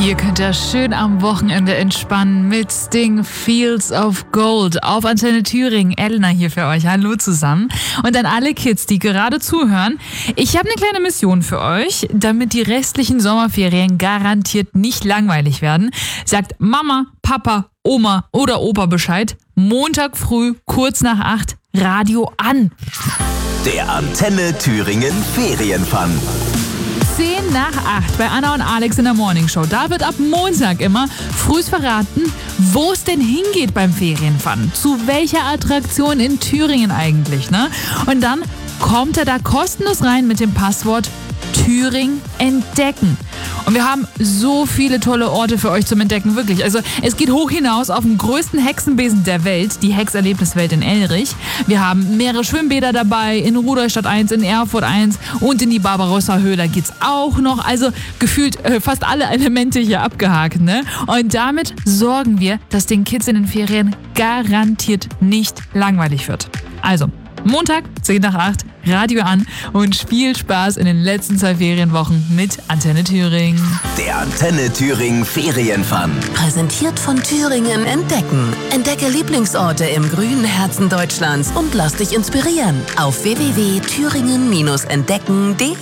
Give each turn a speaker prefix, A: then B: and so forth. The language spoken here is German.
A: Ihr könnt ja schön am Wochenende entspannen mit Sting, Fields of Gold auf Antenne Thüringen. Elena hier für euch. Hallo zusammen. Und an alle Kids, die gerade zuhören. Ich habe eine kleine Mission für euch, damit die restlichen Sommerferien garantiert nicht langweilig werden. Sagt Mama, Papa, Oma oder Opa Bescheid. Montag früh, kurz nach 8, Radio an.
B: Der Antenne Thüringen Ferienfun.
A: 10 nach 8 bei Anna und Alex in der Morningshow. Da wird ab Montag immer frühs verraten, wo es denn hingeht beim Ferienfun. Zu welcher Attraktion in Thüringen eigentlich, ne? Und dann kommt er da kostenlos rein mit dem Passwort Thüringen entdecken. Und wir haben so viele tolle Orte für euch zum Entdecken, wirklich. Also es geht hoch hinaus auf den größten Hexenbesen der Welt, die Hexerlebniswelt in Elrich. Wir haben mehrere Schwimmbäder dabei, in Rudolstadt 1, in Erfurt 1 und in die Barbarossa-Höhle geht's auch noch. Also gefühlt fast alle Elemente hier abgehakt, ne? Und damit sorgen wir, dass den Kids in den Ferien garantiert nicht langweilig wird. Also, Montag, 10 nach 8, Radio an und viel Spaß in den letzten 2 Ferienwochen mit Antenne Thüringen.
B: Der Antenne Thüringen Ferienfun.
C: Präsentiert von Thüringen entdecken. Entdecke Lieblingsorte im grünen Herzen Deutschlands und lass dich inspirieren auf www.thüringen-entdecken.de.